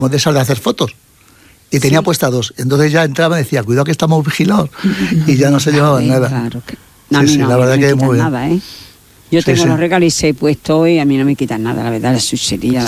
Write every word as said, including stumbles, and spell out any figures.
de esas de hacer fotos. Y tenía sí. puesta dos. Entonces ya entraba y decía, cuidado que estamos vigilados. Y ya no se llevaban nada. Claro que... No, sí, a mí sí, no, la verdad no me que muy bien. Nada, ¿eh? Yo tengo sí, sí. los regalices puestos y a mí no me quitan nada, la verdad, la chuchería.